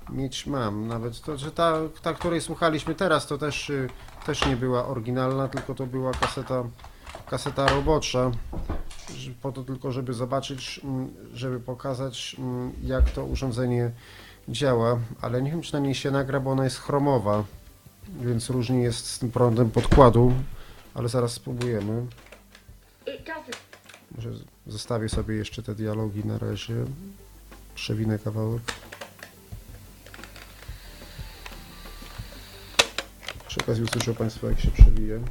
Mieć mam, nawet to, że ta której słuchaliśmy teraz, to też nie była oryginalna, tylko to była kaseta robocza, po to tylko, żeby zobaczyć, żeby pokazać, jak to urządzenie działa, ale nie wiem, czy na niej się nagra, bo ona jest chromowa, więc różnie jest z tym prądem podkładu, ale zaraz spróbujemy. Może zostawię sobie jeszcze te dialogi na razie, przewinę kawałek. Przy okazji usłyszą Państwo, jak się przewije.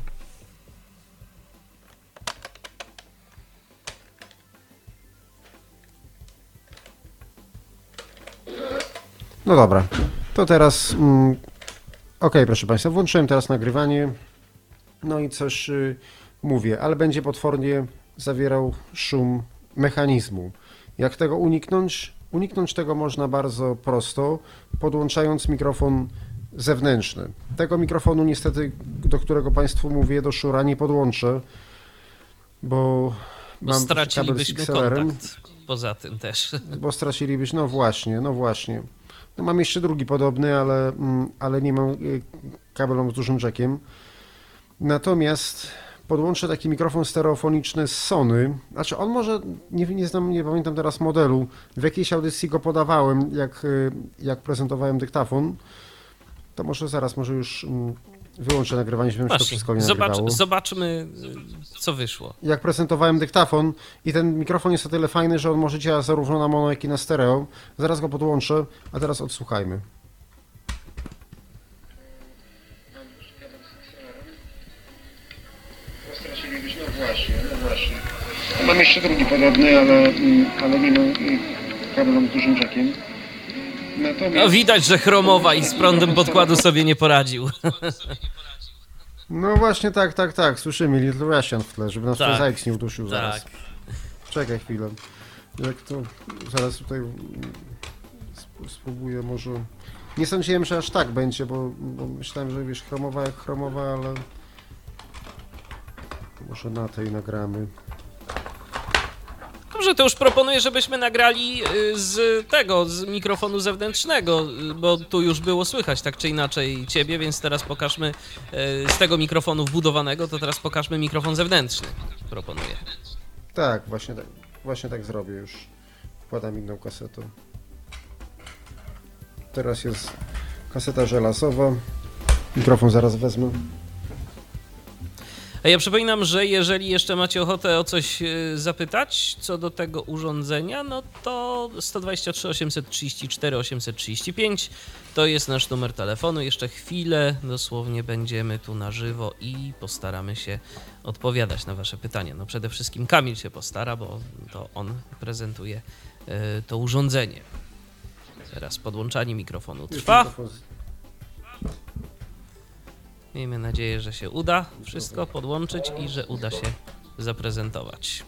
No dobra, to teraz ok, proszę Państwa, włączyłem teraz nagrywanie, no i coś mówię, ale będzie potwornie zawierał szum mechanizmu. Jak tego uniknąć? Uniknąć tego można bardzo prosto, podłączając mikrofon zewnętrzny. Tego mikrofonu niestety, do którego Państwu mówię, do Shure nie podłączę, bo mam stracilibyśmy kontakt poza tym też. Bo stracilibyśmy, no właśnie. No mam jeszcze drugi podobny, ale nie mam kabelą z dużym jackiem. Natomiast podłączę taki mikrofon stereofoniczny z Sony. Znaczy on może, nie pamiętam teraz modelu, w jakiejś audycji go podawałem, jak prezentowałem dyktafon. To może już wyłączę nagrywanie, żeby się to wszystko nie nagrywało. Zobaczmy, co wyszło. Jak prezentowałem dyktafon i ten mikrofon jest o tyle fajny, że on może działać zarówno na mono, jak i na stereo. Zaraz go podłączę, a teraz odsłuchajmy. No właśnie. Mam jeszcze drugi podobny, ale nie mam kabelą z dużym jackiem. No widać, że chromowa i z prądem podkładu sobie nie poradził. No właśnie tak. Słyszymy Little Russian w tle, żeby nas Zajks nie udusił zaraz. Tak. Czekaj chwilę. Jak to... Zaraz tutaj spróbuję może... Nie sądziłem, że aż tak będzie, bo myślałem, że wiesz, chromowa jak chromowa, ale... Może na tej nagramy. Dobrze, to już proponuję, żebyśmy nagrali z mikrofonu zewnętrznego, bo tu już było słychać tak czy inaczej ciebie, więc teraz pokażmy z tego mikrofonu wbudowanego, to teraz pokażmy mikrofon zewnętrzny, proponuję. Tak, właśnie tak zrobię już. Wkładam inną kasetę. Teraz jest kaseta żelazowa. Mikrofon zaraz wezmę. A ja przypominam, że jeżeli jeszcze macie ochotę o coś zapytać co do tego urządzenia, no to 123 834 835 to jest nasz numer telefonu. Jeszcze chwilę dosłownie będziemy tu na żywo i postaramy się odpowiadać na wasze pytania. No przede wszystkim Kamil się postara, bo to on prezentuje to urządzenie. Teraz podłączanie mikrofonu trwa. Miejmy nadzieję, że się uda wszystko podłączyć i że uda się zaprezentować.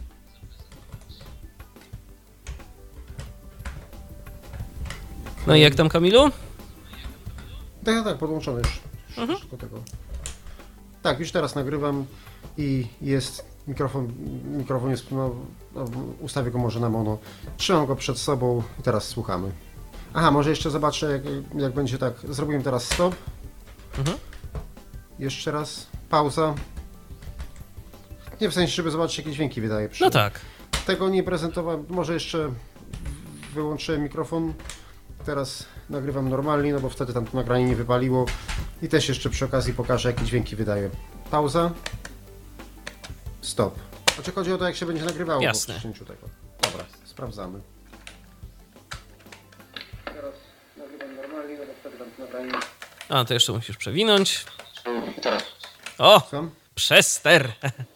No i jak tam, Kamilu? Tak, podłączony już. Wszystko tego. Tak, już teraz nagrywam i jest mikrofon jest, ustawię go może na mono. Trzymam go przed sobą i teraz słuchamy. Aha, może jeszcze zobaczę, jak będzie tak. Zrobimy teraz stop. Jeszcze raz, pauza. Nie, w sensie, żeby zobaczyć, jakie dźwięki wydaje. No tak. Tego nie prezentowałem, może jeszcze wyłączyłem mikrofon. Teraz nagrywam normalnie, no bo wtedy tam to nagranie nie wypaliło. I też jeszcze przy okazji pokażę, jakie dźwięki wydaje. Pauza. Stop. Znaczy chodzi o to, jak się będzie nagrywało. Jasne. Po przycięciu tego. Dobra, sprawdzamy. Teraz nagrywam normalnie, no bo wtedy tam to nagranie... A, to jeszcze musisz przewinąć. I teraz. O! Sam? Przester!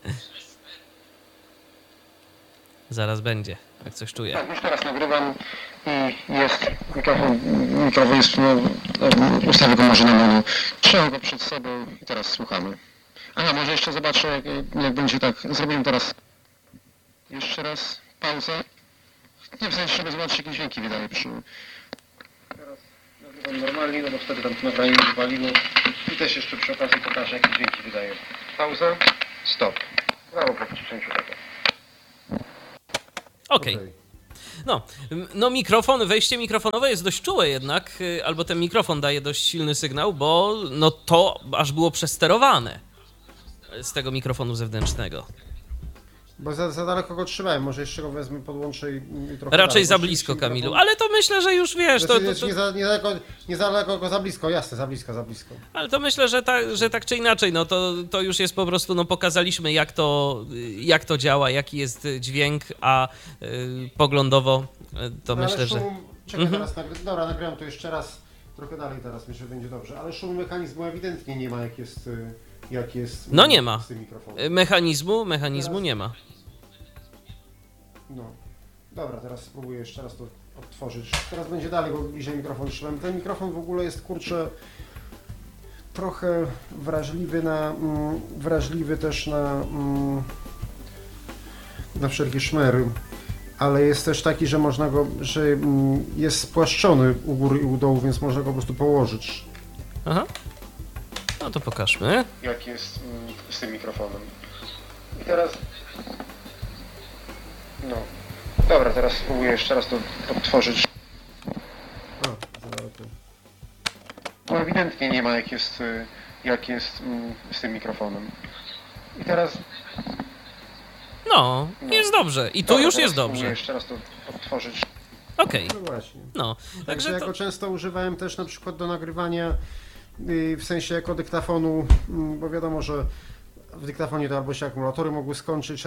Zaraz będzie, jak coś czuję. Tak, już teraz nagrywam i jest mikrofon jest, ustawię go może na mono. Trzymam go przed sobą i teraz słuchamy. Aha, może jeszcze zobaczę, jak będzie tak. Zrobimy teraz jeszcze raz pauzę. Nie, w sensie, żeby zobaczyć, jakie dźwięki wydaje przy... Teraz nagrywam normalnie, no bo wtedy tam to nagranie nie wypaliło. I też jeszcze przy okazji pokażę, jakie dźwięki wydaje. Pauza. Stop. Brawo po przycięciu tego. Okej. No mikrofon, wejście mikrofonowe jest dość czułe jednak, albo ten mikrofon daje dość silny sygnał, bo no to aż było przesterowane z tego mikrofonu zewnętrznego. Bo za daleko go trzymałem, może jeszcze go wezmę, podłączę i trochę Raczej dalej, za bo blisko, rzeczywiście Kamilu, mikrofon- ale to myślę, że już wiesz, Znaczy, nie za daleko go za blisko, jasne, za blisko. ale to myślę, że tak czy inaczej, no to już jest po prostu, no pokazaliśmy jak to działa, jaki jest dźwięk, a poglądowo to No, ale myślę, że... Czekaj, teraz dobra, nagrałem to jeszcze raz, trochę dalej teraz, myślę, że będzie dobrze, ale szumu mechanizmu ewidentnie nie ma, jak jest No nie ma. z tym mikrofonem. Mechanizmu Teraz- nie ma. No. Dobra, teraz spróbuję jeszcze raz to odtworzyć. Teraz będzie dalej, bo bliżej mikrofon trzymam. Ten mikrofon w ogóle jest, kurczę, trochę wrażliwy też na wszelkie szmery, ale jest też taki, że można go, jest spłaszczony u góry i u dołu, więc można go po prostu położyć. Aha. No to pokażmy. Jak jest z tym mikrofonem. I teraz... No. Dobra, teraz spróbuję jeszcze raz to odtworzyć. No ewidentnie nie ma, jak jest z tym mikrofonem. I teraz... No, jest dobrze. I tu Dobra, już teraz jest spróbuję dobrze. jeszcze raz to odtworzyć. Okej. No właśnie. No, Także także ja to... go często używałem też na przykład do nagrywania, w sensie jako dyktafonu, bo wiadomo, że w dyktafonie to albo się akumulatory mogły skończyć,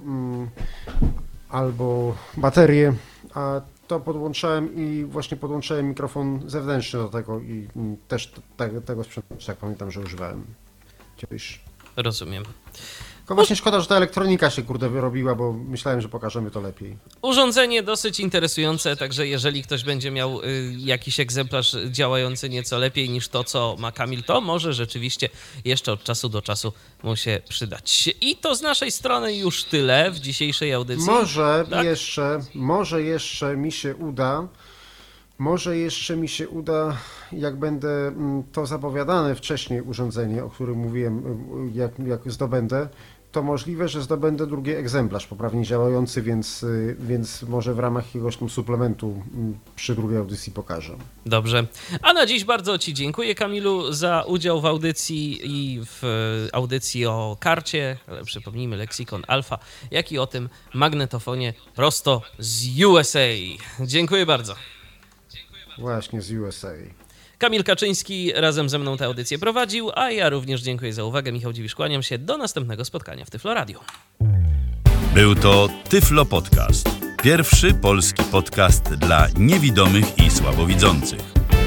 albo baterie, a to podłączałem i właśnie podłączałem mikrofon zewnętrzny do tego i też tego sprzętu, tak pamiętam, że używałem kiedyś. Rozumiem. Tylko właśnie szkoda, że ta elektronika się kurde wyrobiła, bo myślałem, że pokażemy to lepiej. Urządzenie dosyć interesujące, także jeżeli ktoś będzie miał jakiś egzemplarz działający nieco lepiej niż to, co ma Kamil, to może rzeczywiście jeszcze od czasu do czasu mu się przydać. I to z naszej strony już tyle w dzisiejszej audycji. Może jeszcze mi się uda, jak będę to zapowiadane wcześniej urządzenie, o którym mówiłem, jak zdobędę, to możliwe, że zdobędę drugi egzemplarz poprawnie działający, więc może w ramach jakiegoś tam suplementu przy drugiej audycji pokażę. Dobrze. A na dziś bardzo Ci dziękuję, Kamilu, za udział w audycji i w audycji o karcie, ale przypomnijmy Lexicon Alpha, jak i o tym magnetofonie prosto z USA. Dziękuję bardzo. Właśnie z USA. Kamil Kaczyński razem ze mną tę audycję prowadził, a ja również dziękuję za uwagę. Michał Dziwisz, kłaniam się. Do następnego spotkania w Tyflo Radio. Był to Tyflo Podcast. Pierwszy polski podcast dla niewidomych i słabowidzących.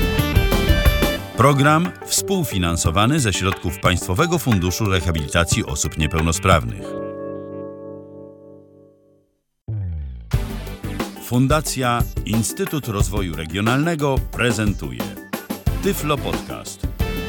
Program współfinansowany ze środków Państwowego Funduszu Rehabilitacji Osób Niepełnosprawnych. Fundacja Instytut Rozwoju Regionalnego prezentuje Tyflo Podcast.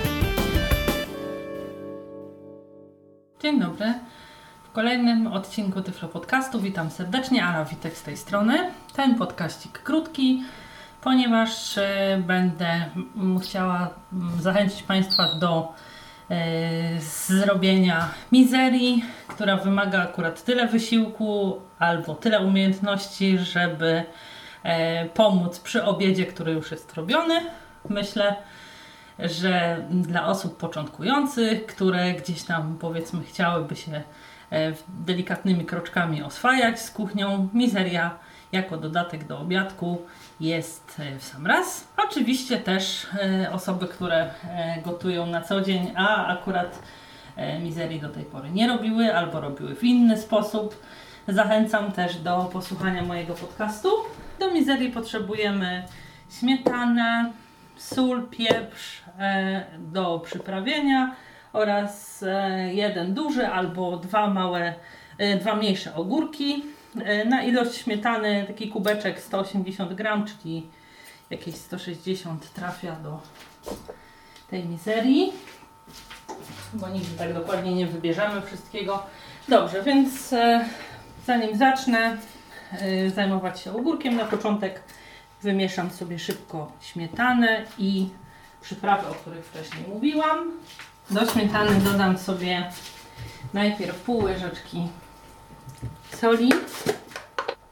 Dzień dobry. W kolejnym odcinku Tyflo Podcastu witam serdecznie, Ala Witek z tej strony. Ten podcaścik krótki, ponieważ będę chciała zachęcić Państwa do zrobienia mizerii, która wymaga akurat tyle wysiłku albo tyle umiejętności, żeby pomóc przy obiedzie, który już jest robiony. Myślę, że dla osób początkujących, które gdzieś tam powiedzmy chciałyby się delikatnymi kroczkami oswajać z kuchnią, mizeria jako dodatek do obiadku jest w sam raz. Oczywiście też osoby, które gotują na co dzień, a akurat mizerii do tej pory nie robiły albo robiły w inny sposób. Zachęcam też do posłuchania mojego podcastu. Do mizerii potrzebujemy śmietanę, sól, pieprz do przyprawienia oraz jeden duży albo dwa mniejsze ogórki. Na ilość śmietany taki kubeczek 180 gram, czyli jakieś 160 trafia do tej mizerii, bo nigdy tak dokładnie nie wybierzemy wszystkiego. Dobrze, więc zanim zacznę zajmować się ogórkiem, na początek wymieszam sobie szybko śmietanę i przyprawy, o których wcześniej mówiłam. Do śmietany dodam sobie najpierw pół łyżeczki soli.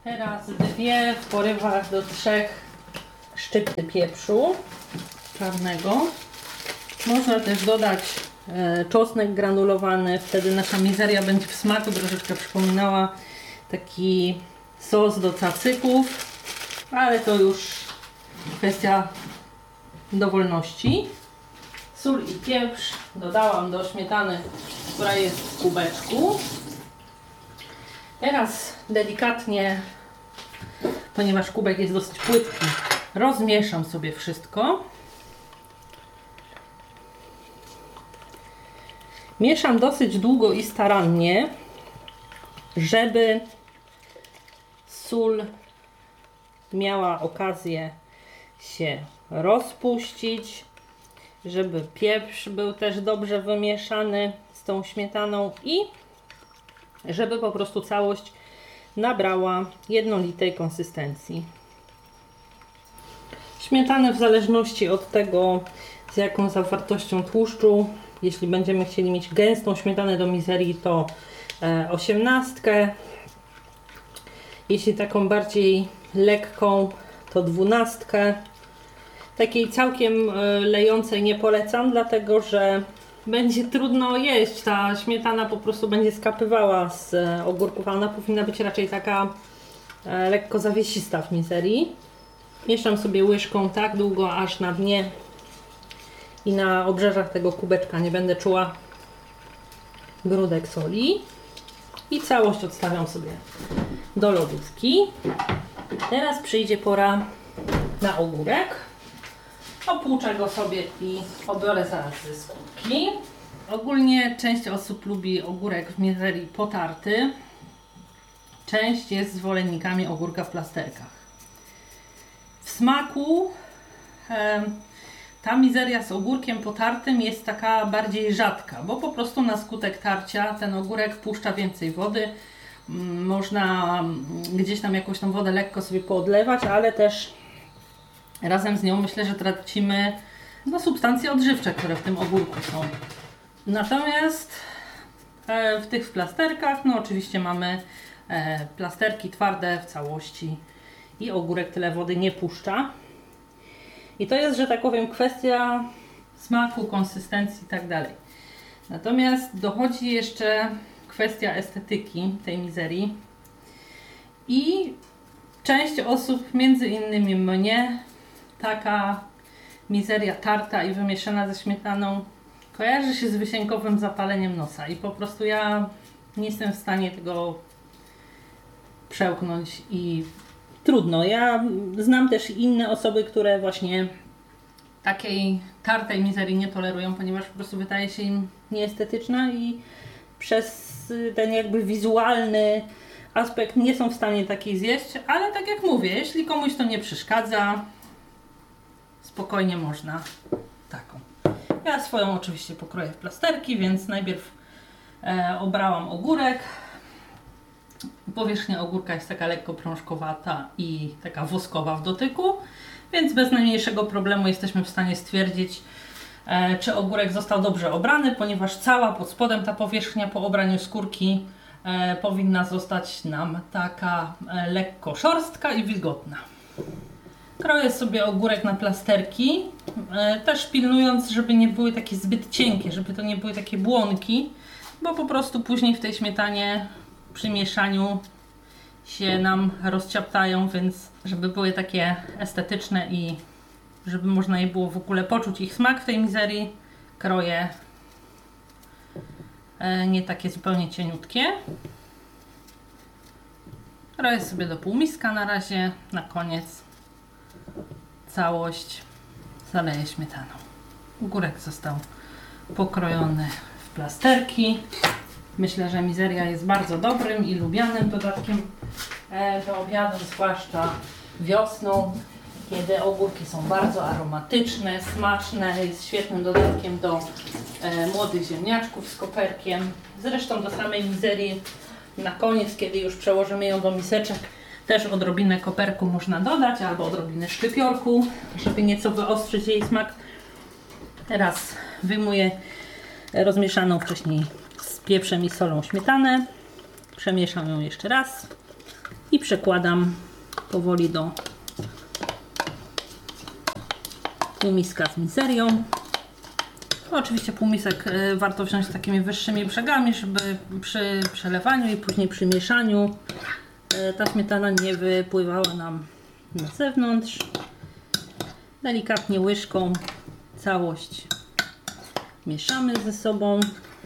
Teraz 2 w porywach do 3 szczypty pieprzu czarnego. Można też dodać czosnek granulowany, wtedy nasza mizeria będzie w smaku troszeczkę przypominała taki sos do cacyków, ale to już kwestia dowolności. Sól i pieprz dodałam do śmietany, która jest w kubeczku. Teraz delikatnie, ponieważ kubek jest dosyć płytki, rozmieszam sobie wszystko. Mieszam dosyć długo i starannie, żeby sól miała okazję się rozpuścić, żeby pieprz był też dobrze wymieszany z tą śmietaną i żeby po prostu całość nabrała jednolitej konsystencji. Śmietanę w zależności od tego, z jaką zawartością tłuszczu, jeśli będziemy chcieli mieć gęstą śmietanę do mizerii, to 18, jeśli taką bardziej lekką, to 12. Takiej całkiem lejącej nie polecam, dlatego że będzie trudno jeść. Ta śmietana po prostu będzie skapywała z ogórków, a ona powinna być raczej taka lekko zawiesista w mizerii. Mieszam sobie łyżką tak długo, aż na dnie i na obrzeżach tego kubeczka nie będę czuła grudek soli. I całość odstawiam sobie do lodówki. Teraz przyjdzie pora na ogórek. Opłuczę go sobie i obiorę zaraz ze skórki. Ogólnie część osób lubi ogórek w mizerii potarty. Część jest zwolennikami ogórka w plasterkach. W smaku ta mizeria z ogórkiem potartym jest taka bardziej rzadka, bo po prostu na skutek tarcia ten ogórek wpuszcza więcej wody. Można gdzieś tam jakąś tą wodę lekko sobie poodlewać, ale też razem z nią myślę, że tracimy substancje odżywcze, które w tym ogórku są. Natomiast w tych plasterkach, no oczywiście mamy plasterki twarde w całości i ogórek tyle wody nie puszcza. I to jest, że tak powiem, kwestia smaku, konsystencji i tak dalej. Natomiast dochodzi jeszcze kwestia estetyki tej mizerii i część osób, między innymi mnie, taka mizeria tarta i wymieszana ze śmietaną kojarzy się z wysienkowym zapaleniem nosa i po prostu ja nie jestem w stanie tego przełknąć i trudno. Ja znam też inne osoby, które właśnie takiej tartej mizerii nie tolerują, ponieważ po prostu wydaje się im nieestetyczna i przez ten jakby wizualny aspekt nie są w stanie takiej zjeść, ale tak jak mówię, jeśli komuś to nie przeszkadza, spokojnie można taką. Ja swoją oczywiście pokroję w plasterki, więc najpierw obrałam ogórek. Powierzchnia ogórka jest taka lekko prążkowata i taka woskowa w dotyku, więc bez najmniejszego problemu jesteśmy w stanie stwierdzić, czy ogórek został dobrze obrany, ponieważ cała pod spodem ta powierzchnia po obraniu skórki powinna zostać nam taka lekko szorstka i wilgotna. Kroję sobie ogórek na plasterki, też pilnując, żeby nie były takie zbyt cienkie, żeby to nie były takie błonki, bo po prostu później w tej śmietanie przy mieszaniu się nam rozciaptają, więc żeby były takie estetyczne i żeby można je było w ogóle poczuć ich smak w tej mizerii, kroję nie takie zupełnie cieniutkie. Kroję sobie do półmiska na razie, na koniec całość zaleję śmietaną. Ogórek został pokrojony w plasterki. Myślę, że mizeria jest bardzo dobrym i lubianym dodatkiem do obiadu, zwłaszcza wiosną, kiedy ogórki są bardzo aromatyczne, smaczne, jest świetnym dodatkiem do młodych ziemniaczków z koperkiem. Zresztą do samej mizerii na koniec, kiedy już przełożymy ją do miseczek, też odrobinę koperku można dodać, albo odrobinę szczypiorku, żeby nieco wyostrzyć jej smak. Teraz wyjmuję rozmieszaną wcześniej z pieprzem i solą śmietanę. Przemieszam ją jeszcze raz. i przekładam powoli do półmiska z mizerią. Oczywiście półmisek warto wziąć z takimi wyższymi brzegami, żeby przy przelewaniu i później przy mieszaniu ta śmietana nie wypływała nam na zewnątrz. Delikatnie łyżką całość mieszamy ze sobą.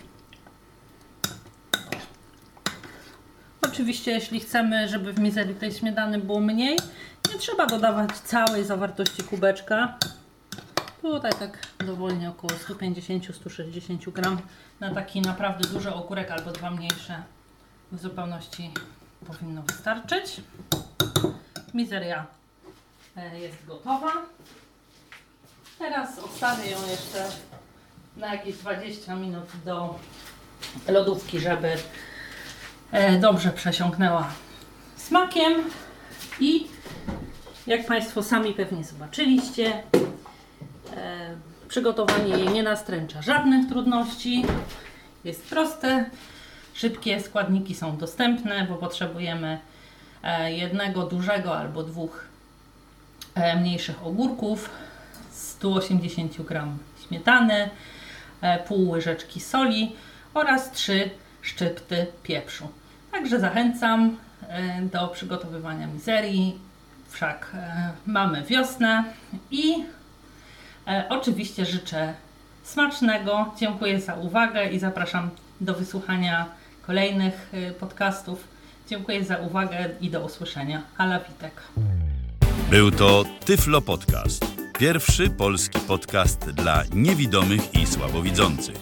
Oczywiście jeśli chcemy, żeby w mizerii tej śmietany było mniej, nie trzeba dodawać całej zawartości kubeczka. Tutaj tak dowolnie około 150-160 gram na taki naprawdę duży ogórek albo dwa mniejsze w zupełności powinno wystarczyć. Mizeria jest gotowa. Teraz odstawię ją jeszcze na jakieś 20 minut do lodówki, żeby dobrze przesiąknęła smakiem i jak Państwo sami pewnie zobaczyliście, przygotowanie jej nie nastręcza żadnych trudności, jest proste, szybkie, składniki są dostępne, bo potrzebujemy jednego dużego albo dwóch mniejszych ogórków, 180 g śmietany, pół łyżeczki soli oraz 3 szczypty pieprzu. Także zachęcam do przygotowywania mizerii, wszak mamy wiosnę i oczywiście życzę smacznego. Dziękuję za uwagę i zapraszam do wysłuchania kolejnych podcastów. Dziękuję za uwagę i do usłyszenia. Ala Witek. Był to Tyflo Podcast. Pierwszy polski podcast dla niewidomych i słabowidzących.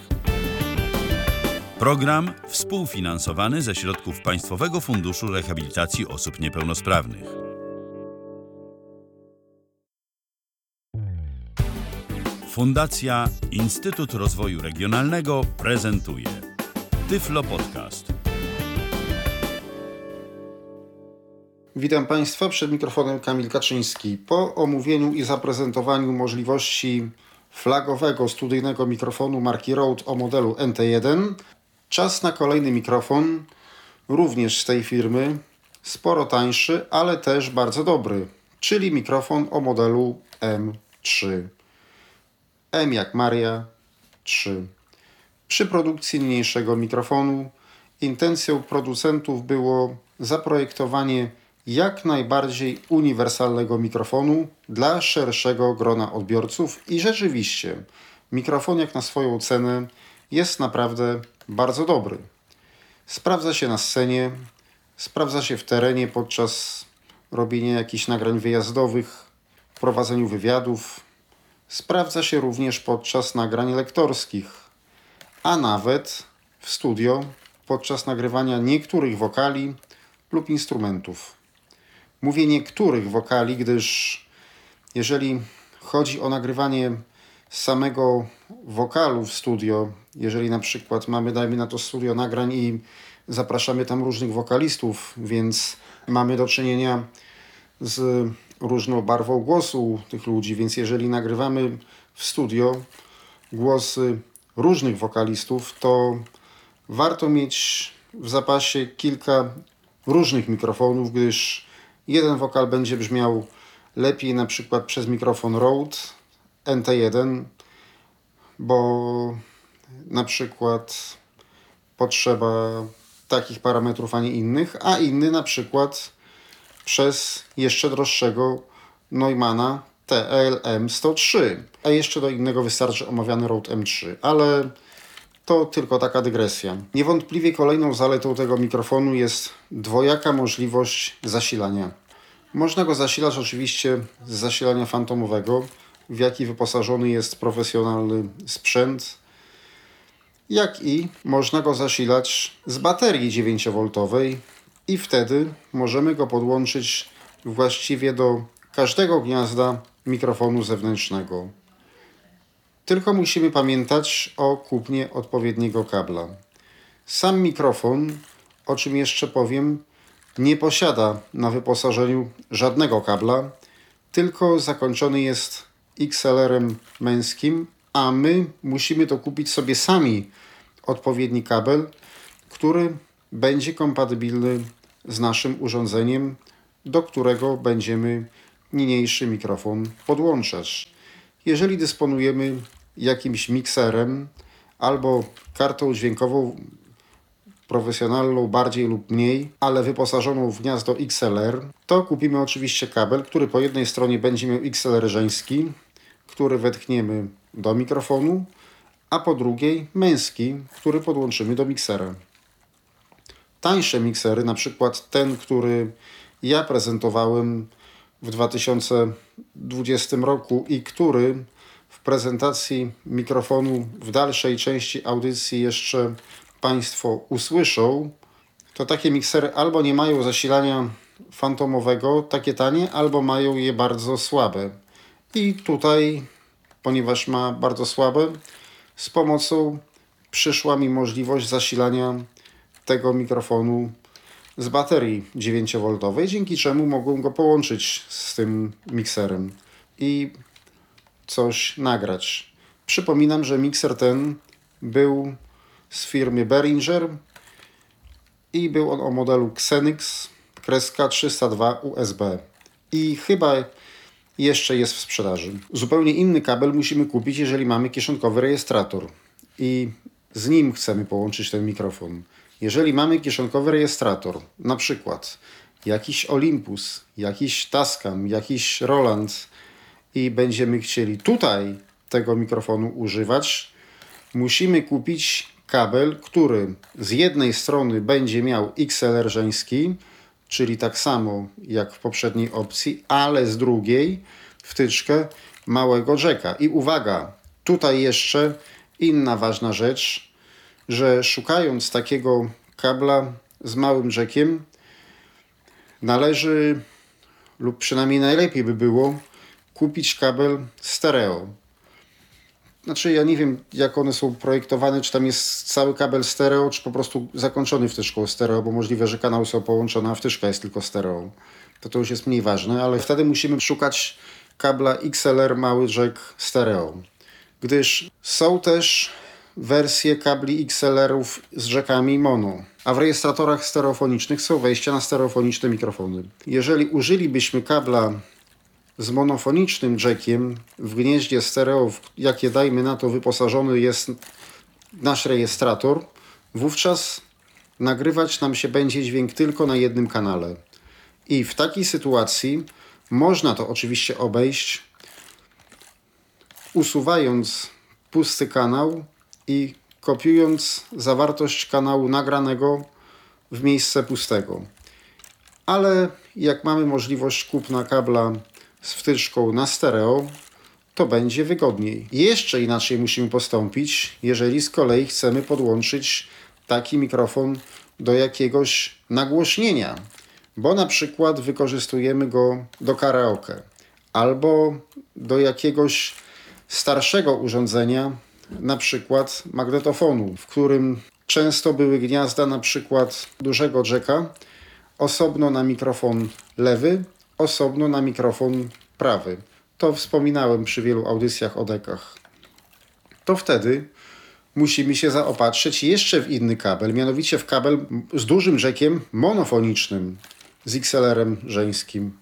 Program współfinansowany ze środków Państwowego Funduszu Rehabilitacji Osób Niepełnosprawnych. Fundacja Instytut Rozwoju Regionalnego prezentuje Tyflo Podcast. Witam Państwa, przed mikrofonem Kamil Kaczyński. Po omówieniu i zaprezentowaniu możliwości flagowego studyjnego mikrofonu marki Rode o modelu NT1, czas na kolejny mikrofon, również z tej firmy, sporo tańszy, ale też bardzo dobry, czyli mikrofon o modelu M3. M jak Maria 3. Przy produkcji niniejszego mikrofonu intencją producentów było zaprojektowanie jak najbardziej uniwersalnego mikrofonu dla szerszego grona odbiorców i rzeczywiście mikrofon jak na swoją cenę jest naprawdę bardzo dobry. Sprawdza się na scenie, sprawdza się w terenie podczas robienia jakichś nagrań wyjazdowych, prowadzeniu wywiadów, sprawdza się również podczas nagrań lektorskich, a nawet w studio podczas nagrywania niektórych wokali lub instrumentów. Mówię niektórych wokali, gdyż jeżeli chodzi o nagrywanie samego wokalu w studio, jeżeli na przykład mamy, dajmy na to studio nagrań i zapraszamy tam różnych wokalistów, więc mamy do czynienia z różną barwą głosu tych ludzi, więc jeżeli nagrywamy w studio głosy różnych wokalistów, to warto mieć w zapasie kilka różnych mikrofonów, gdyż jeden wokal będzie brzmiał lepiej na przykład przez mikrofon Rode NT1, bo na przykład potrzeba takich parametrów, a nie innych, a inny na przykład przez jeszcze droższego Neumanna TLM-103, a jeszcze do innego wystarczy omawiany Rode M3, ale to tylko taka dygresja. Niewątpliwie kolejną zaletą tego mikrofonu jest dwojaka możliwość zasilania. Można go zasilać oczywiście z zasilania fantomowego, w jaki wyposażony jest profesjonalny sprzęt, jak i można go zasilać z baterii 9V i wtedy możemy go podłączyć właściwie do każdego gniazda mikrofonu zewnętrznego. Tylko musimy pamiętać o kupnie odpowiedniego kabla. Sam mikrofon, o czym jeszcze powiem, nie posiada na wyposażeniu żadnego kabla, tylko zakończony jest XLR-em męskim, a my musimy to kupić sobie sami odpowiedni kabel, który będzie kompatybilny z naszym urządzeniem, do którego będziemy niniejszy mikrofon podłączać. Jeżeli dysponujemy jakimś mikserem albo kartą dźwiękową profesjonalną bardziej lub mniej, ale wyposażoną w gniazdo XLR, to kupimy oczywiście kabel, który po jednej stronie będzie miał XLR żeński, który wetchniemy do mikrofonu, a po drugiej męski, który podłączymy do miksera. Tańsze miksery, na przykład ten, który ja prezentowałem w 2020 roku i który w prezentacji mikrofonu w dalszej części audycji jeszcze Państwo usłyszą, to takie miksery albo nie mają zasilania fantomowego, takie tanie, albo mają je bardzo słabe. I tutaj, ponieważ ma bardzo słabe, z pomocą przyszła mi możliwość zasilania tego mikrofonu z baterii 9V, dzięki czemu mogłem go połączyć z tym mikserem i coś nagrać. Przypominam, że mikser ten był z firmy Behringer i był on o modelu Xenix 302 USB i chyba jeszcze jest w sprzedaży. Zupełnie inny kabel musimy kupić, jeżeli mamy kieszonkowy rejestrator i z nim chcemy połączyć ten mikrofon. Jeżeli mamy kieszonkowy rejestrator, na przykład jakiś Olympus, jakiś Tascam, jakiś Roland i będziemy chcieli tutaj tego mikrofonu używać, musimy kupić kabel, który z jednej strony będzie miał XLR żeński, czyli tak samo jak w poprzedniej opcji, ale z drugiej wtyczkę małego jacka. I uwaga, tutaj jeszcze inna ważna rzecz, że szukając takiego kabla z małym jackiem należy, lub przynajmniej najlepiej by było, kupić kabel stereo. Znaczy ja nie wiem, jak one są projektowane, czy tam jest cały kabel stereo, czy po prostu zakończony wtyczką stereo, bo możliwe, że kanały są połączone, a wtyczka jest tylko stereo. To już jest mniej ważne, ale wtedy musimy szukać kabla XLR mały jack stereo. Gdyż są też wersje kabli XLR-ów z jackami mono, a w rejestratorach stereofonicznych są wejścia na stereofoniczne mikrofony. Jeżeli użylibyśmy kabla z monofonicznym jackiem w gnieździe stereo, w jakie dajmy na to wyposażony jest nasz rejestrator, wówczas nagrywać nam się będzie dźwięk tylko na jednym kanale. I w takiej sytuacji można to oczywiście obejść, usuwając pusty kanał i kopiując zawartość kanału nagranego w miejsce pustego. Ale jak mamy możliwość kupna kabla z wtyczką na stereo, to będzie wygodniej. Jeszcze inaczej musimy postąpić, jeżeli z kolei chcemy podłączyć taki mikrofon do jakiegoś nagłośnienia, bo na przykład wykorzystujemy go do karaoke albo do jakiegoś starszego urządzenia, na przykład magnetofonu, w którym często były gniazda na przykład dużego jacka, osobno na mikrofon lewy, osobno na mikrofon prawy. To wspominałem przy wielu audycjach o dekach. To wtedy musimy się zaopatrzyć jeszcze w inny kabel, mianowicie w kabel z dużym jackiem monofonicznym, z XLR-em żeńskim.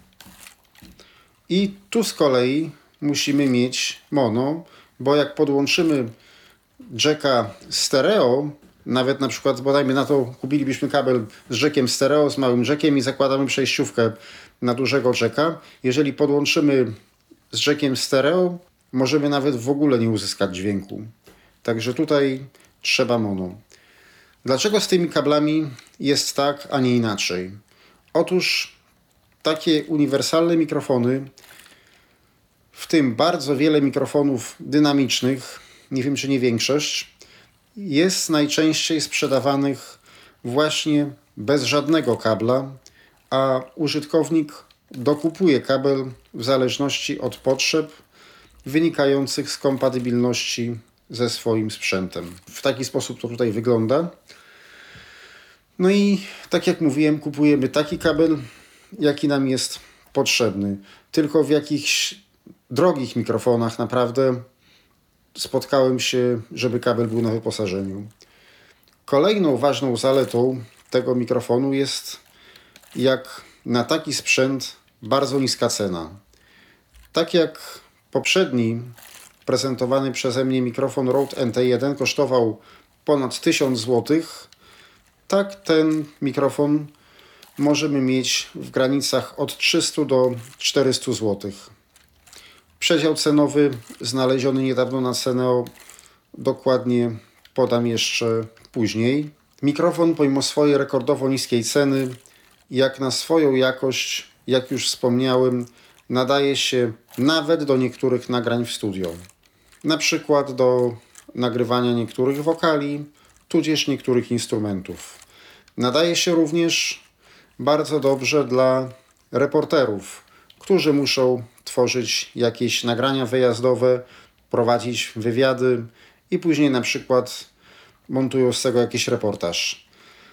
I tu z kolei musimy mieć mono, bo jak podłączymy jacka stereo, nawet na przykład, bodajmy na to, kupilibyśmy kabel z jackiem stereo, z małym jackiem i zakładamy przejściówkę na dużego jacka. Jeżeli podłączymy z jackiem stereo, możemy nawet w ogóle nie uzyskać dźwięku. Także tutaj trzeba mono. Dlaczego z tymi kablami jest tak, a nie inaczej? Otóż takie uniwersalne mikrofony, w tym bardzo wiele mikrofonów dynamicznych, nie wiem czy nie większość, jest najczęściej sprzedawanych właśnie bez żadnego kabla, a użytkownik dokupuje kabel w zależności od potrzeb wynikających z kompatybilności ze swoim sprzętem. W taki sposób to tutaj wygląda. No i tak jak mówiłem, kupujemy taki kabel, jaki nam jest potrzebny. Tylko w jakichś drogich mikrofonach naprawdę spotkałem się, żeby kabel był na wyposażeniu. Kolejną ważną zaletą tego mikrofonu jest jak na taki sprzęt bardzo niska cena. Tak jak poprzedni prezentowany przeze mnie mikrofon Rode NT1 kosztował ponad 1000 zł, tak ten mikrofon możemy mieć w granicach od 300 do 400 zł. Przedział cenowy znaleziony niedawno na Ceneo dokładnie podam jeszcze później. Mikrofon pomimo swojej rekordowo niskiej ceny, jak na swoją jakość, jak już wspomniałem, nadaje się nawet do niektórych nagrań w studio. Na przykład do nagrywania niektórych wokali, tudzież niektórych instrumentów. Nadaje się również bardzo dobrze dla reporterów, którzy muszą tworzyć jakieś nagrania wyjazdowe, prowadzić wywiady i później na przykład montują z tego jakiś reportaż.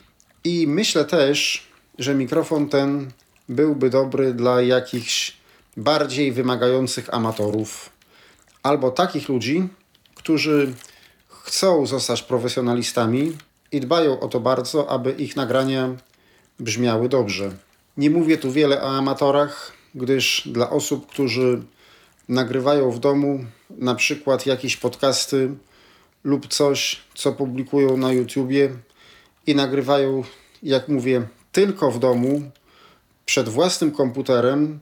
I myślę też, że mikrofon ten byłby dobry dla jakichś bardziej wymagających amatorów albo takich ludzi, którzy chcą zostać profesjonalistami i dbają o to bardzo, aby ich nagrania brzmiały dobrze. Nie mówię tu wiele o amatorach, gdyż dla osób, którzy nagrywają w domu na przykład jakieś podcasty lub coś, co publikują na YouTubie i nagrywają, jak mówię, tylko w domu, przed własnym komputerem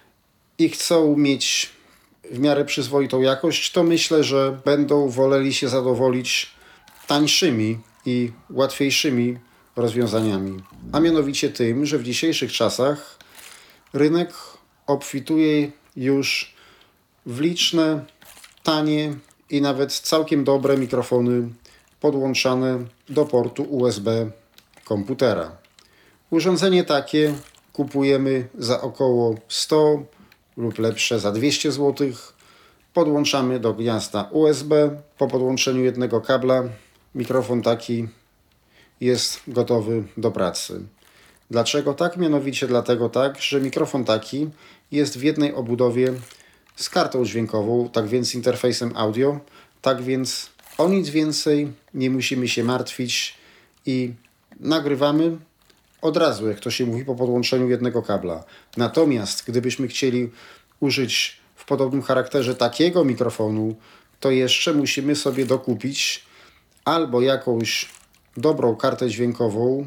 i chcą mieć w miarę przyzwoitą jakość, to myślę, że będą woleli się zadowolić tańszymi i łatwiejszymi rozwiązaniami. A mianowicie tym, że w dzisiejszych czasach rynek obfituje już w liczne, tanie i nawet całkiem dobre mikrofony podłączane do portu USB komputera. Urządzenie takie kupujemy za około 100 lub lepsze za 200 zł. Podłączamy do gniazda USB. Po podłączeniu jednego kabla mikrofon taki jest gotowy do pracy. Dlaczego tak? Mianowicie dlatego tak, że mikrofon taki jest w jednej obudowie z kartą dźwiękową, tak więc interfejsem audio, tak więc o nic więcej nie musimy się martwić i nagrywamy od razu, jak to się mówi, po podłączeniu jednego kabla. Natomiast gdybyśmy chcieli użyć w podobnym charakterze takiego mikrofonu, to jeszcze musimy sobie dokupić albo jakąś dobrą kartę dźwiękową,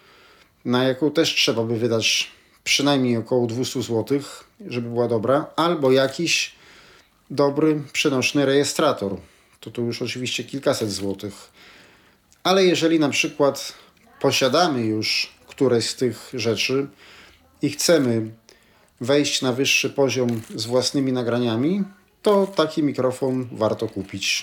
na jaką też trzeba by wydać przynajmniej około 200 zł, żeby była dobra, albo jakiś dobry, przenośny rejestrator. To tu już oczywiście kilkaset złotych. Ale jeżeli na przykład posiadamy już któreś z tych rzeczy i chcemy wejść na wyższy poziom z własnymi nagraniami, to taki mikrofon warto kupić.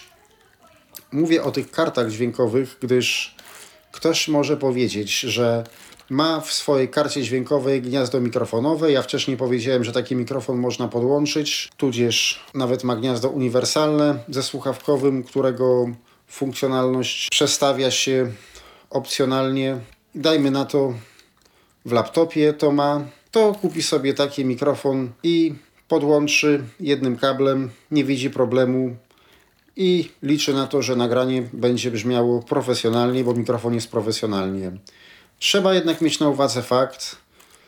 Mówię o tych kartach dźwiękowych, gdyż ktoś może powiedzieć, że ma w swojej karcie dźwiękowej gniazdo mikrofonowe. Ja wcześniej powiedziałem, że taki mikrofon można podłączyć, tudzież nawet ma gniazdo uniwersalne ze słuchawkowym, którego funkcjonalność przestawia się opcjonalnie. Dajmy na to w laptopie to ma, to kupi sobie taki mikrofon i podłączy jednym kablem, nie widzi problemu i liczy na to, że nagranie będzie brzmiało profesjonalnie, bo mikrofon jest profesjonalnie. Trzeba jednak mieć na uwadze fakt,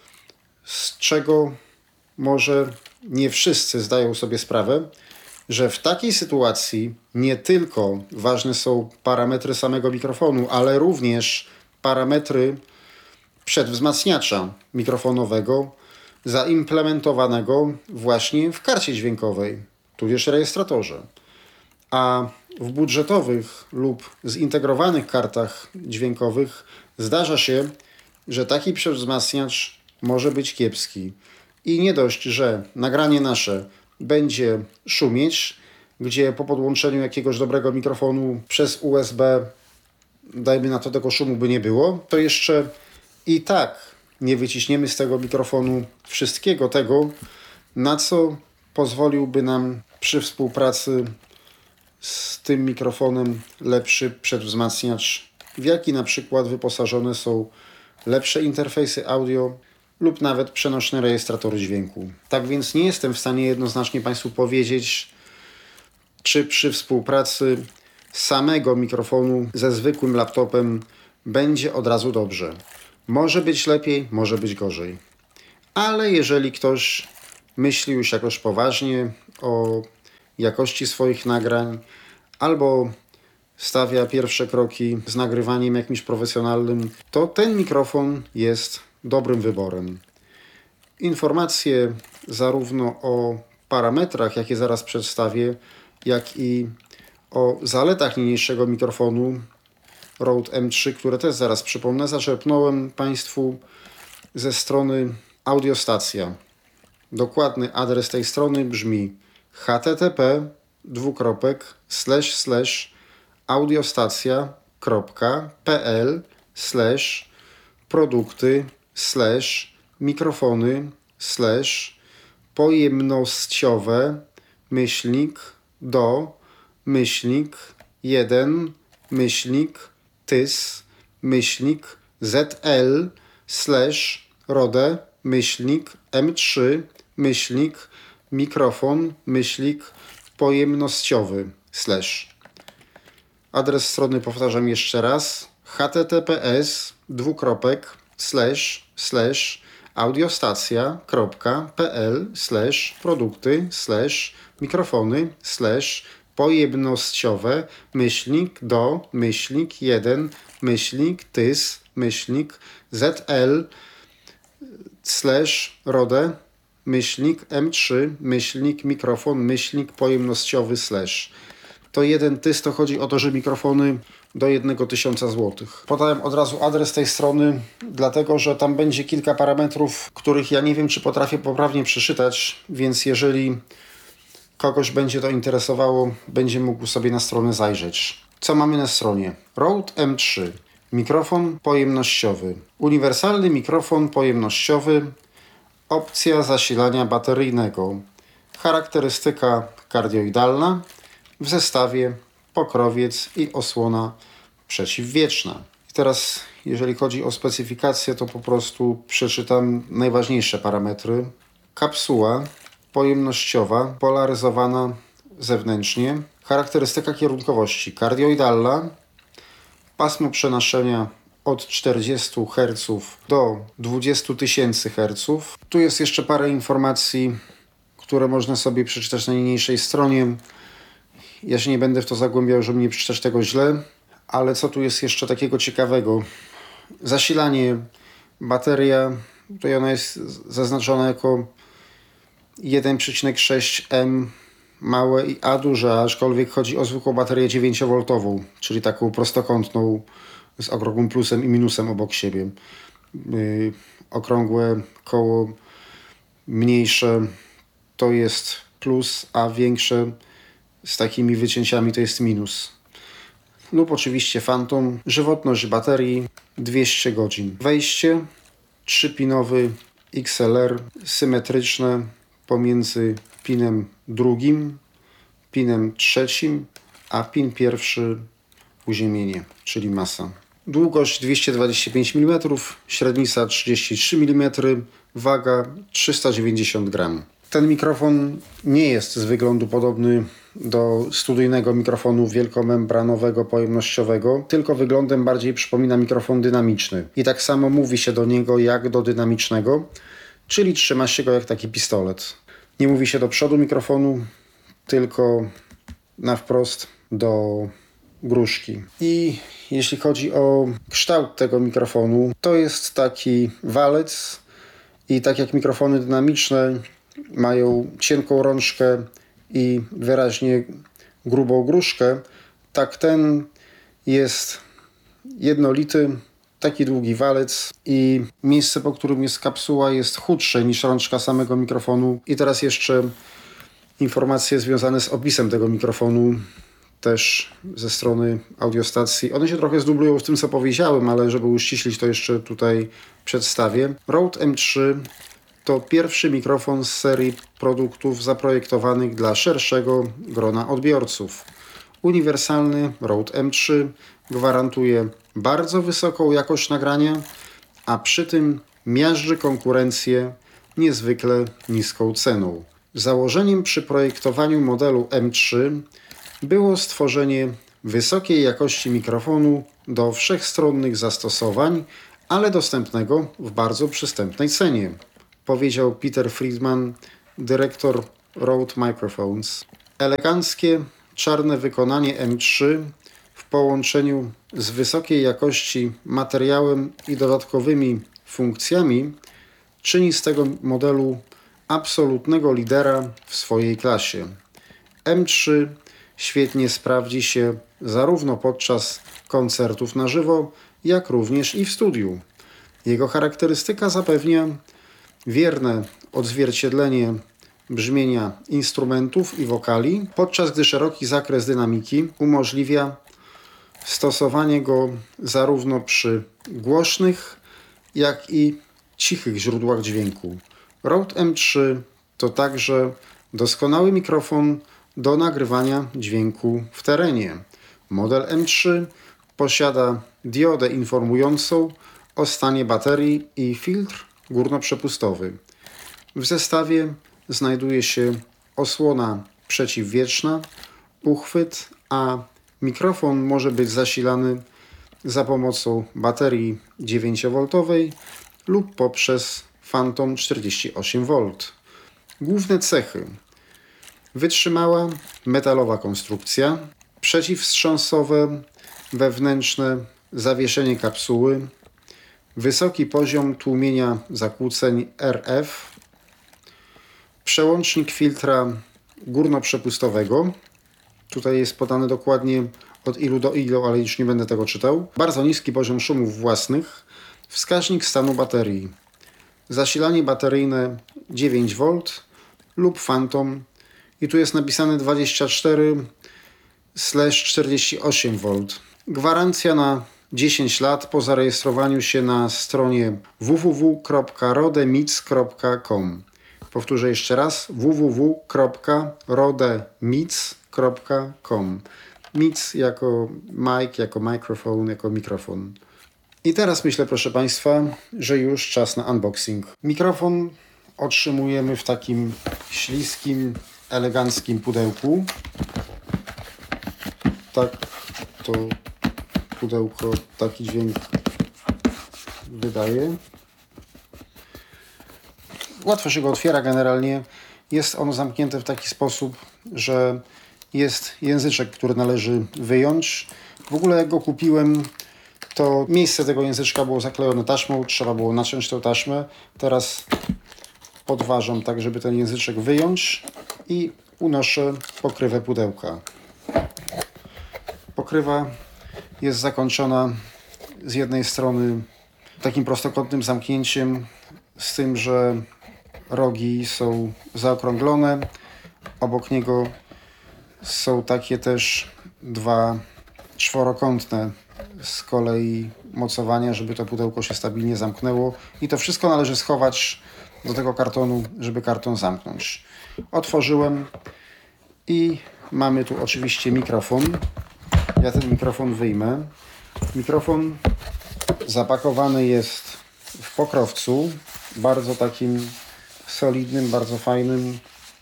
z czego może nie wszyscy zdają sobie sprawę, że w takiej sytuacji nie tylko ważne są parametry samego mikrofonu, ale również parametry przedwzmacniacza mikrofonowego zaimplementowanego właśnie w karcie dźwiękowej, tudzież rejestratorze. A w budżetowych lub zintegrowanych kartach dźwiękowych zdarza się, że taki przedwzmacniacz może być kiepski. I nie dość, że nagranie nasze będzie szumieć, gdzie po podłączeniu jakiegoś dobrego mikrofonu przez USB, dajmy na to, tego szumu by nie było, to jeszcze i tak nie wyciśniemy z tego mikrofonu wszystkiego tego, na co pozwoliłby nam przy współpracy z tym mikrofonem lepszy przedwzmacniacz, w jaki na przykład wyposażone są lepsze interfejsy audio lub nawet przenośne rejestratory dźwięku. Tak więc nie jestem w stanie jednoznacznie Państwu powiedzieć, czy przy współpracy samego mikrofonu ze zwykłym laptopem będzie od razu dobrze. Może być lepiej, może być gorzej. Ale jeżeli ktoś myśli już jakoś poważnie o jakości swoich nagrań albo stawia pierwsze kroki z nagrywaniem jakimś profesjonalnym, to ten mikrofon jest dobrym wyborem. Informacje zarówno o parametrach, jakie zaraz przedstawię, jak i o zaletach niniejszego mikrofonu Rode M3, które też zaraz przypomnę, zaczerpnąłem Państwu ze strony Audiostacja. Dokładny adres tej strony brzmi http://audiostacja.pl/Rode-mikrofon-pojemnościowy/ Adres strony powtarzam jeszcze raz: https://audiostacja.pl/rode-mikrofon-mikrofon-mikrofon-pojemnościowy/. To jeden tys, to chodzi o to, że mikrofony do 1000 zł. Podałem od razu adres tej strony, dlatego że tam będzie kilka parametrów, których ja nie wiem, czy potrafię poprawnie przeczytać, więc jeżeli kogoś będzie to interesowało, będzie mógł sobie na stronę zajrzeć. Co mamy na stronie? Rode M3. Mikrofon pojemnościowy. Uniwersalny mikrofon pojemnościowy. Opcja zasilania bateryjnego. Charakterystyka kardioidalna. W zestawie pokrowiec i osłona przeciwwietrzna. I teraz, jeżeli chodzi o specyfikację, to po prostu przeczytam najważniejsze parametry. Kapsuła pojemnościowa, polaryzowana zewnętrznie. Charakterystyka kierunkowości kardioidalna. Pasmo przenaszenia od 40 Hz do 20 000 Hz. Tu jest jeszcze parę informacji, które można sobie przeczytać na niniejszej stronie. Ja się nie będę w to zagłębiał, żeby nie przeczytać tego źle, ale co tu jest jeszcze takiego ciekawego? Zasilanie, bateria, tutaj ona jest zaznaczona jako 1,6 M małe i A duże, aczkolwiek chodzi o zwykłą baterię 9V, czyli taką prostokątną z okrągłym plusem i minusem obok siebie. Okrągłe koło mniejsze to jest plus, a większe z takimi wycięciami to jest minus. Lub oczywiście Phantom. Żywotność baterii 200 godzin. Wejście 3-pinowy XLR symetryczne pomiędzy pinem drugim, pinem trzecim, a pin pierwszy uziemienie, czyli masa. Długość 225 mm, średnica 33 mm, waga 390 g. Ten mikrofon nie jest z wyglądu podobny do studyjnego mikrofonu wielkomembranowego pojemnościowego, tylko wyglądem bardziej przypomina mikrofon dynamiczny. I tak samo mówi się do niego jak do dynamicznego, czyli trzyma się go jak taki pistolet. Nie mówi się do przodu mikrofonu, tylko na wprost do gruszki. I jeśli chodzi o kształt tego mikrofonu, to jest taki walec i tak jak mikrofony dynamiczne mają cienką rączkę i wyraźnie grubą gruszkę, tak ten jest jednolity, taki długi walec i miejsce, po którym jest kapsuła, jest chudsze niż rączka samego mikrofonu. I teraz jeszcze informacje związane z opisem tego mikrofonu, też ze strony Audiostacji. One się trochę zdublują z tym, co powiedziałem, ale żeby uściślić, to jeszcze tutaj przedstawię. Rode M3 to pierwszy mikrofon z serii produktów zaprojektowanych dla szerszego grona odbiorców. Uniwersalny Rode M3 gwarantuje bardzo wysoką jakość nagrania, a przy tym miażdży konkurencję niezwykle niską ceną. Założeniem przy projektowaniu modelu M3 było stworzenie wysokiej jakości mikrofonu do wszechstronnych zastosowań, ale dostępnego w bardzo przystępnej cenie, powiedział Peter Friedman, dyrektor Rode Microphones. Eleganckie, czarne wykonanie M3 w połączeniu z wysokiej jakości materiałem i dodatkowymi funkcjami czyni z tego modelu absolutnego lidera w swojej klasie. M3 świetnie sprawdzi się zarówno podczas koncertów na żywo, jak również i w studiu. Jego charakterystyka zapewnia wierne odzwierciedlenie brzmienia instrumentów i wokali, podczas gdy szeroki zakres dynamiki umożliwia stosowanie go zarówno przy głośnych, jak i cichych źródłach dźwięku. Rode M3 to także doskonały mikrofon do nagrywania dźwięku w terenie. Model M3 posiada diodę informującą o stanie baterii i filtr górnoprzepustowy. W zestawie znajduje się osłona przeciwwietrzna, uchwyt, a mikrofon może być zasilany za pomocą baterii 9V lub poprzez Phantom 48V. Główne cechy: wytrzymała metalowa konstrukcja, przeciwwstrząsowe wewnętrzne zawieszenie kapsuły, wysoki poziom tłumienia zakłóceń RF, przełącznik filtra górnoprzepustowego. Tutaj jest podane dokładnie od ilu do ilu, ale już nie będę tego czytał. Bardzo niski poziom szumów własnych, wskaźnik stanu baterii, zasilanie bateryjne 9V lub Phantom i tu jest napisane 24/48V. Gwarancja na 10 lat po zarejestrowaniu się na stronie www.rodemic.com. Powtórzę jeszcze raz: www.rodemic.com. Mic jako mic, jako microphone, jako mikrofon. I teraz myślę, proszę Państwa, że już czas na unboxing. Mikrofon otrzymujemy w takim śliskim, eleganckim pudełku. Tak to pudełko taki dźwięk wydaje. Łatwo się go otwiera generalnie. Jest ono zamknięte w taki sposób, że jest języczek, który należy wyjąć. W ogóle jak go kupiłem, to miejsce tego języczka było zaklejone taśmą, trzeba było naciąć tę taśmę. Teraz podważam tak, żeby ten języczek wyjąć i unoszę pokrywę pudełka. Pokrywa jest zakończona z jednej strony takim prostokątnym zamknięciem, z tym, że rogi są zaokrąglone. Obok niego są takie też dwa czworokątne z kolei mocowania, żeby to pudełko się stabilnie zamknęło. I to wszystko należy schować do tego kartonu, żeby karton zamknąć. Otworzyłem i mamy tu oczywiście mikrofon. Ja ten mikrofon wyjmę. Mikrofon zapakowany jest w pokrowcu, bardzo takim solidnym, bardzo fajnym.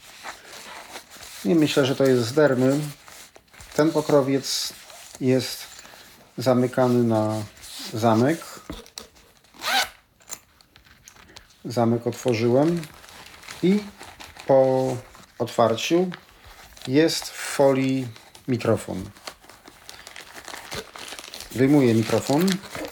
I myślę, że to jest z dermy. Ten pokrowiec jest zamykany na zamek. Zamek otworzyłem i po otwarciu jest w folii mikrofon. Wyjmuję mikrofon.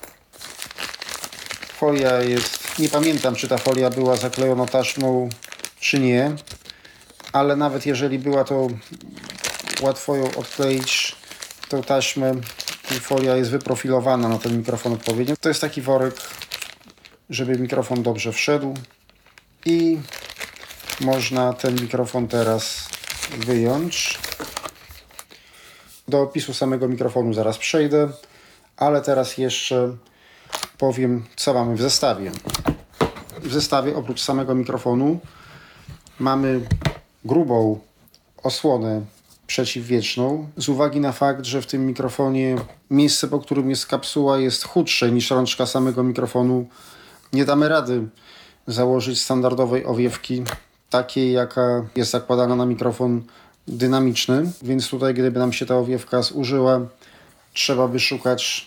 Folia jest, nie pamiętam, czy ta folia była zaklejona taśmą, czy nie, ale nawet jeżeli była, to łatwo ją odkleić, tą taśmę, i folia jest wyprofilowana na ten mikrofon odpowiednio. To jest taki worek, żeby mikrofon dobrze wszedł i można ten mikrofon teraz wyjąć. Do opisu samego mikrofonu zaraz przejdę, ale teraz jeszcze powiem, co mamy w zestawie. W zestawie oprócz samego mikrofonu mamy grubą osłonę przeciwwietrzną. Z uwagi na fakt, że w tym mikrofonie miejsce, po którym jest kapsuła, jest chudsze niż rączka samego mikrofonu, nie damy rady założyć standardowej owiewki, takiej jaka jest zakładana na mikrofon dynamiczny, więc tutaj gdyby nam się ta owiewka zużyła, trzeba by szukać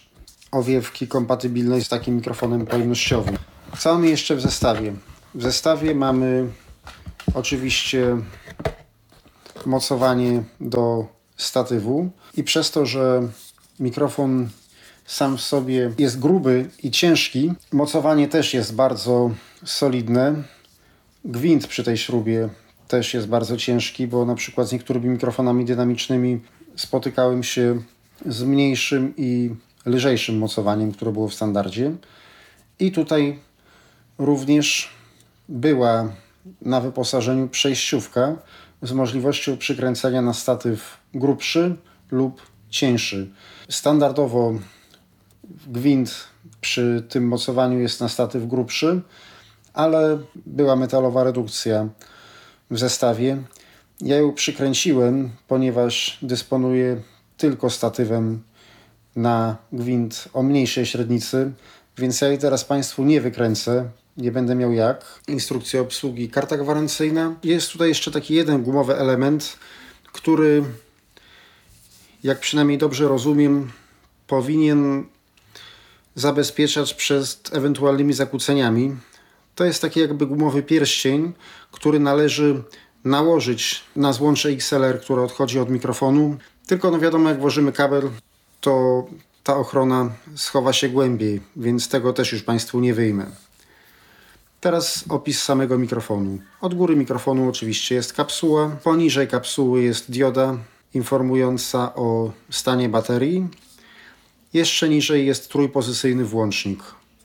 owiewki kompatybilnej z takim mikrofonem pojemnościowym. Co mamy jeszcze w zestawie? W zestawie mamy oczywiście mocowanie do statywu i przez to, że mikrofon sam w sobie jest gruby i ciężki, mocowanie też jest bardzo solidne. Gwint przy tej śrubie też jest bardzo ciężki, bo na przykład z niektórymi mikrofonami dynamicznymi spotykałem się z mniejszym i lżejszym mocowaniem, które było w standardzie. I tutaj również była na wyposażeniu przejściówka z możliwością przykręcenia na statyw grubszy lub cieńszy. Standardowo gwint przy tym mocowaniu jest na statyw grubszy, ale była metalowa redukcja w zestawie. Ja ją przykręciłem, ponieważ dysponuję tylko statywem na gwint o mniejszej średnicy, więc ja jej teraz Państwu nie wykręcę, nie będę miał jak. Instrukcja obsługi, karta gwarancyjna. Jest tutaj jeszcze taki jeden gumowy element, który, jak przynajmniej dobrze rozumiem, powinien zabezpieczać przed ewentualnymi zakłóceniami. To jest taki jakby gumowy pierścień, który należy nałożyć na złącze XLR, które odchodzi od mikrofonu. Tylko no wiadomo, jak włożymy kabel, to ta ochrona schowa się głębiej, więc tego też już Państwu nie wyjmę. Teraz opis samego mikrofonu. Od góry mikrofonu oczywiście jest kapsuła. Poniżej kapsuły jest dioda informująca o stanie baterii. Jeszcze niżej jest trójpozycyjny włącznik.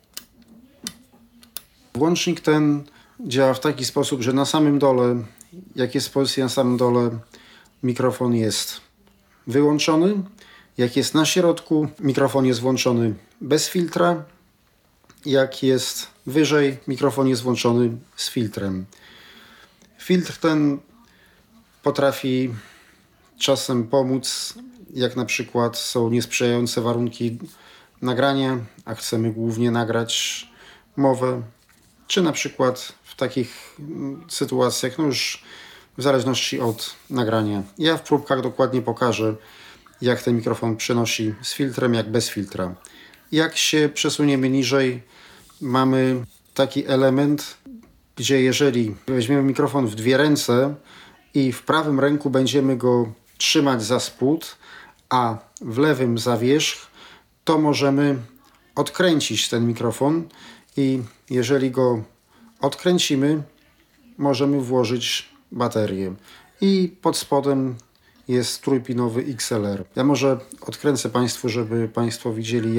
Włącznik ten działa w taki sposób, że na samym dole, jak jest pozycja na samym dole, mikrofon jest wyłączony. Jak jest na środku, mikrofon jest włączony bez filtra. Jak jest wyżej, mikrofon jest włączony z filtrem. Filtr ten potrafi czasem pomóc, jak na przykład są niesprzyjające warunki nagrania, a chcemy głównie nagrać mowę, czy na przykład w takich sytuacjach, no już w zależności od nagrania. Ja w próbkach dokładnie pokażę, jak ten mikrofon przenosi z filtrem, jak bez filtra. Jak się przesuniemy niżej, mamy taki element, gdzie jeżeli weźmiemy mikrofon w dwie ręce i w prawym ręku będziemy go trzymać za spód, a w lewym za wierzch, to możemy odkręcić ten mikrofon i jeżeli go odkręcimy, możemy włożyć baterię. I pod spodem jest trójpinowy XLR. Ja może odkręcę Państwu, żeby Państwo widzieli,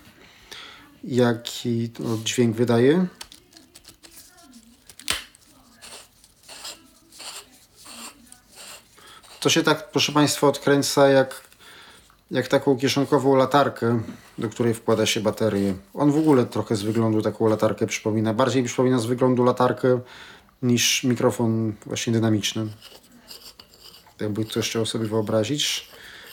jaki to dźwięk wydaje. To się tak, proszę Państwa, odkręca jak taką kieszonkową latarkę, do której wkłada się baterię. On w ogóle trochę z wyglądu taką latarkę przypomina. Bardziej przypomina z wyglądu latarkę niż mikrofon właśnie dynamiczny. Jakby ktoś chciał sobie wyobrazić.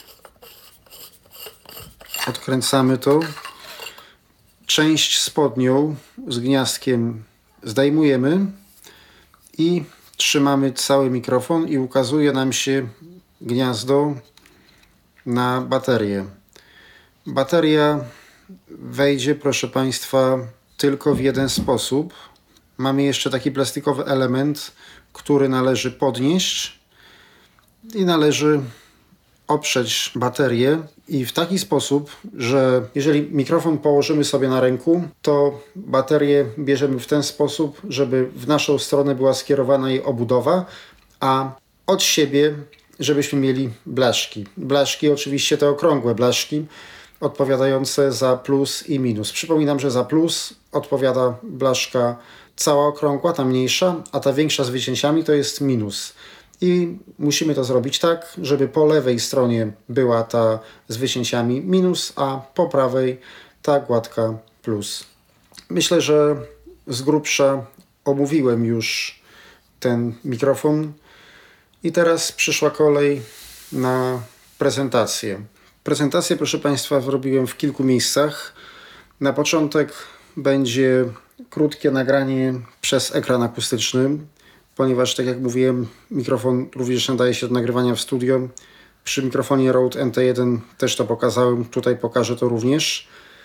Odkręcamy to. Część spodnią z gniazdkiem zdejmujemy i trzymamy cały mikrofon i ukazuje nam się gniazdo na baterię. Bateria wejdzie, proszę Państwa, tylko w jeden sposób. Mamy jeszcze taki plastikowy element, który należy podnieść i należy oprzeć baterię i w taki sposób, że jeżeli mikrofon położymy sobie na ręku, to baterię bierzemy w ten sposób, żeby w naszą stronę była skierowana jej obudowa, a od siebie, żebyśmy mieli blaszki. Blaszki, oczywiście te okrągłe blaszki, odpowiadające za plus i minus. Przypominam, że za plus odpowiada blaszka cała okrągła, ta mniejsza, a ta większa z wycięciami to jest minus. I musimy to zrobić tak, żeby po lewej stronie była ta z wycięciami minus, a po prawej ta gładka plus. Myślę, że z grubsza omówiłem już ten mikrofon i teraz przyszła kolej na prezentację. Prezentację, proszę Państwa, zrobiłem w kilku miejscach. Na początek będzie krótkie nagranie przez ekran akustyczny, ponieważ, tak jak mówiłem, mikrofon również nadaje się do nagrywania w studio. Przy mikrofonie Rode NT1 też to pokazałem, tutaj pokażę to również.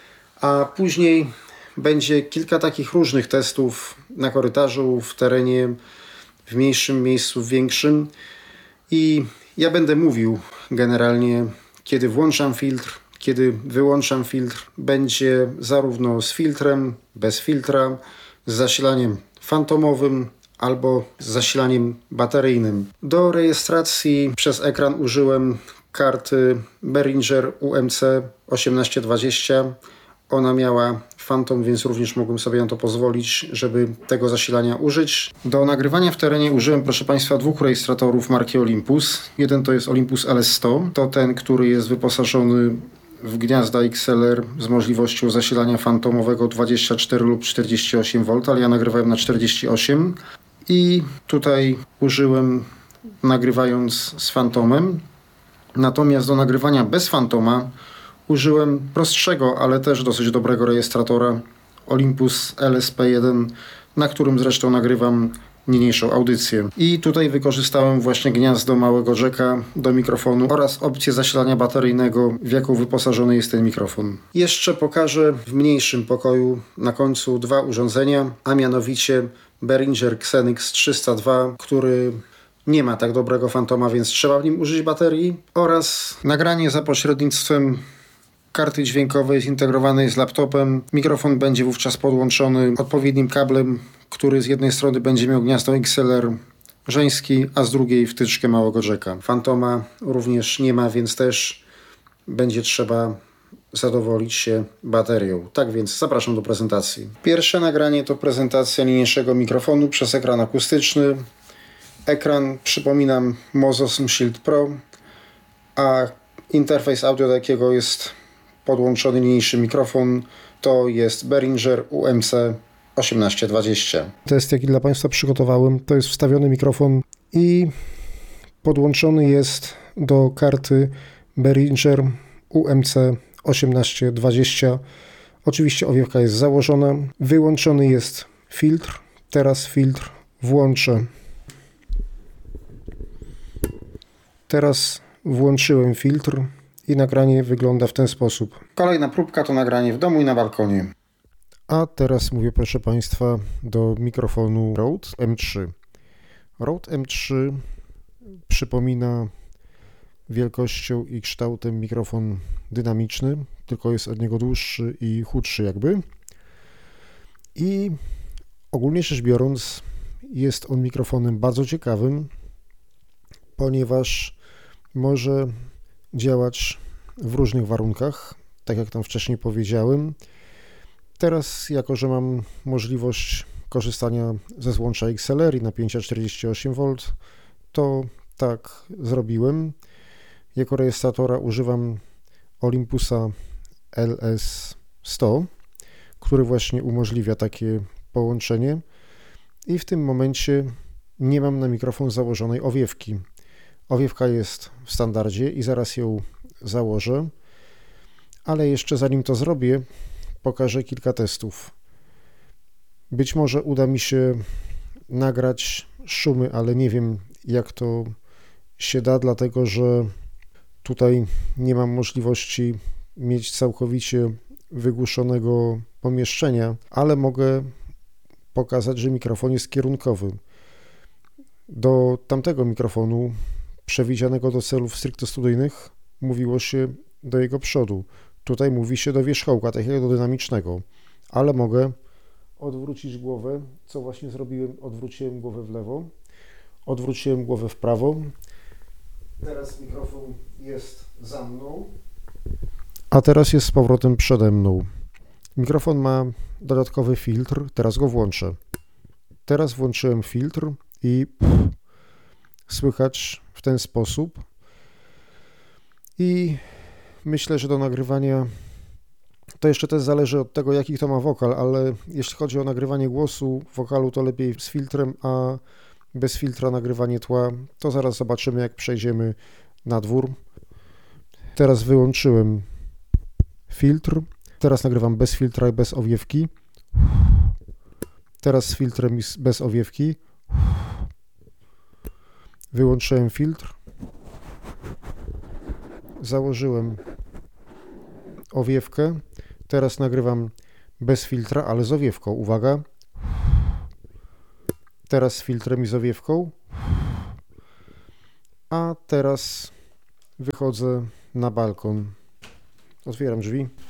A później będzie kilka takich różnych testów na korytarzu, w terenie, w mniejszym miejscu, w większym. I ja będę mówił generalnie, kiedy włączam filtr, kiedy wyłączam filtr. Będzie zarówno z filtrem, bez filtra, z zasilaniem fantomowym albo z zasilaniem bateryjnym. Do rejestracji przez ekran użyłem karty Behringer UMC 1820. Ona miała Phantom, więc również mogłem sobie na to pozwolić, żeby tego zasilania użyć. Do nagrywania w terenie użyłem, proszę Państwa, 2 rejestratorów marki Olympus. Jeden to jest Olympus LS100, to ten, który jest wyposażony w gniazda XLR z możliwością zasilania fantomowego 24 lub 48 V, ale ja nagrywałem na 48 i tutaj użyłem, nagrywając z Phantomem. Natomiast do nagrywania bez Phantoma użyłem prostszego, ale też dosyć dobrego rejestratora Olympus LSP1, na którym zresztą nagrywam niniejszą audycję. I tutaj wykorzystałem właśnie gniazdo małego jacka do mikrofonu oraz opcję zasilania bateryjnego, w jaką wyposażony jest ten mikrofon. Jeszcze pokażę w mniejszym pokoju na końcu 2 urządzenia, a mianowicie Behringer Xenix 302, który nie ma tak dobrego Phantoma, więc trzeba w nim użyć baterii, oraz nagranie za pośrednictwem karty dźwiękowej zintegrowanej z laptopem. Mikrofon będzie wówczas podłączony odpowiednim kablem, który z jednej strony będzie miał gniazdo XLR żeński, a z drugiej wtyczkę małego jacka. Phantoma również nie ma, więc też będzie trzeba zadowolić się baterią. Tak więc zapraszam do prezentacji. Pierwsze nagranie to prezentacja niniejszego mikrofonu przez ekran akustyczny. Ekran, przypominam, Mozo SumShield Pro, a interfejs audio, do jakiego jest podłączony niniejszy mikrofon, to jest Behringer UMC 1820. Test, jaki dla Państwa przygotowałem, to jest wstawiony mikrofon i podłączony jest do karty Behringer UMC 1820. Oczywiście owiewka jest założona. Wyłączony jest filtr. Teraz filtr włączę. Teraz włączyłem filtr i nagranie wygląda w ten sposób. Kolejna próbka to nagranie w domu i na balkonie. A teraz mówię, proszę Państwa, do mikrofonu Rode M3. Rode M3 przypomina wielkością i kształtem mikrofon dynamiczny, tylko jest od niego dłuższy i chudszy jakby. I ogólnie rzecz biorąc, jest on mikrofonem bardzo ciekawym, ponieważ może działać w różnych warunkach, tak jak tam wcześniej powiedziałem. Teraz, jako że mam możliwość korzystania ze złącza XLR i napięcia 48V, to tak zrobiłem. Jako rejestratora używam Olympusa LS100, który właśnie umożliwia takie połączenie. I w tym momencie nie mam na mikrofon założonej owiewki. Owiewka jest w standardzie i zaraz ją założę, ale jeszcze zanim to zrobię, pokażę kilka testów. Być może uda mi się nagrać szumy, ale nie wiem, jak to się da, dlatego że tutaj nie mam możliwości mieć całkowicie wygłuszonego pomieszczenia, ale mogę pokazać, że mikrofon jest kierunkowy. Do tamtego mikrofonu, przewidzianego do celów stricte studyjnych, mówiło się do jego przodu. Tutaj mówi się do wierzchołka, takiego do dynamicznego, ale mogę odwrócić głowę, co właśnie zrobiłem. Odwróciłem głowę w lewo, odwróciłem głowę w prawo. Teraz mikrofon jest za mną, a teraz jest z powrotem przede mną. Mikrofon ma dodatkowy filtr, teraz go włączę. Teraz włączyłem filtr i słychać w ten sposób. I myślę, że do nagrywania to jeszcze też zależy od tego, jaki to ma wokal, ale jeśli chodzi o nagrywanie głosu, wokalu, to lepiej z filtrem, a bez filtra nagrywanie tła, to zaraz zobaczymy, jak przejdziemy na dwór. Teraz wyłączyłem filtr, teraz nagrywam bez filtra i bez owiewki. Teraz z filtrem i bez owiewki. Wyłączyłem filtr. Założyłem owiewkę. Teraz nagrywam bez filtra, ale z owiewką. Uwaga. Teraz z filtrem i z owiewką. A teraz wychodzę na balkon. Otwieram drzwi.